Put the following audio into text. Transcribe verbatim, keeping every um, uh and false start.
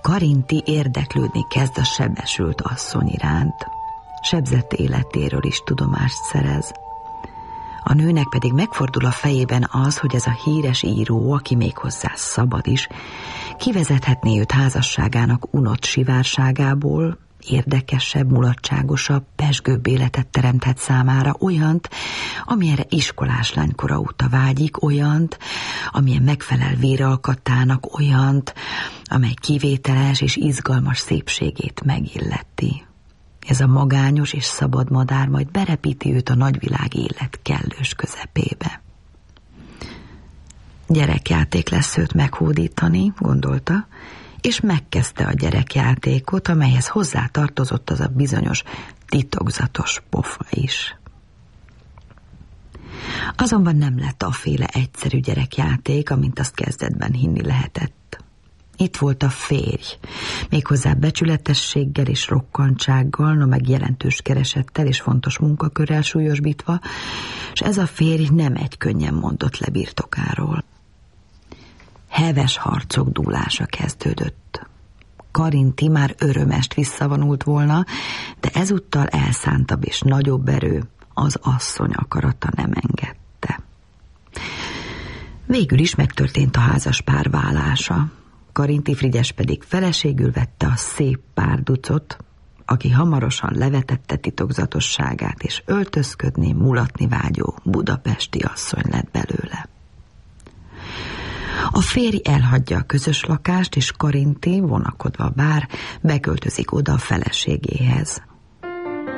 Karinti érdeklődni kezd a sebesült asszony iránt. Sebzett életéről is tudomást szerez. A nőnek pedig megfordul a fejében az, hogy ez a híres író, aki még hozzá szabad is, kivezethetné őt házasságának unott sivárságából, érdekesebb, mulatságosabb, pezsgőbb életet teremthet számára, olyant, amilyenre iskolás lánykora óta vágyik, olyant, amilyen megfelel véralkatának, olyant, amely kivételes és izgalmas szépségét megilleti. Ez a magányos és szabad madár majd berepíti őt a nagyvilág élet kellős közepébe. Gyerekjáték lesz őt meghódítani, gondolta, és megkezdte a gyerekjátékot, amelyhez hozzátartozott az a bizonyos titokzatos pofa is. Azonban nem lett aféle egyszerű gyerekjáték, amint azt kezdetben hinni lehetett. Itt volt a férj, méghozzá becsületességgel és rokkantsággal, no meg jelentős keresettel és fontos munkakörrel súlyosbítva, és ez a férj nem egy könnyen mondott le birtokáról. Heves harcok dúlása kezdődött. Karinti már örömest visszavonult volna, de ezúttal elszántabb és nagyobb erő az asszony akarata nem engedte. Végül is megtörtént a házas pár válása. Karinti Frigyes pedig feleségül vette a szép párducot, aki hamarosan levetette titokzatosságát, és öltözködni, mulatni vágyó budapesti asszony lett belőle. A férj elhagyja a közös lakást, és Karinti, vonakodva bár, beköltözik oda a feleségéhez.